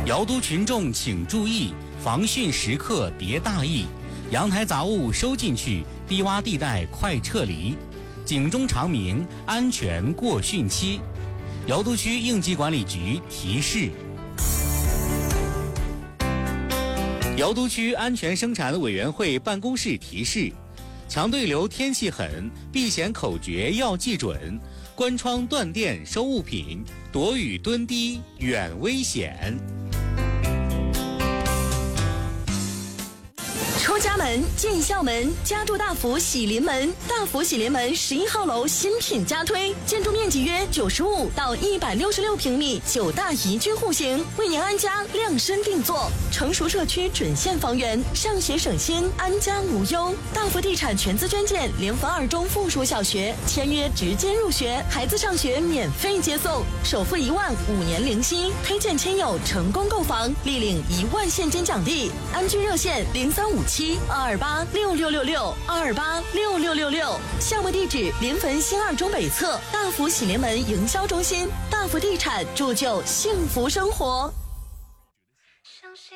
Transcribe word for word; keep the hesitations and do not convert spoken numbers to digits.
瑶都群众请注意，防汛时刻别大意，阳台杂物收进去，低洼地带快撤离。警钟长鸣，安全过汛期。瑶都区应急管理局提示。瑶都区安全生产委员会办公室提示：强对流天气狠，避险口诀要记准，关窗断电收物品，躲雨蹲低远危险。 出家门进校门，家住大福喜临门。大福喜临门十一号楼新品加推，建筑面积约九十五到一百六十六平米，九大宜居户型，为您安家量身定做。成熟社区准现房源，上学省心，安家无忧。大福地产全资捐建联防二中附属小学，签约直接入学，孩子上学免费接送，首付一万，五年零息。推荐亲友成功购房，立领一万现金奖励。安居热线零三五七二二八六六六六二二八六六六六。项目地址：临汾新二中北侧大福喜临门营销中心。大福地产铸就幸福生活。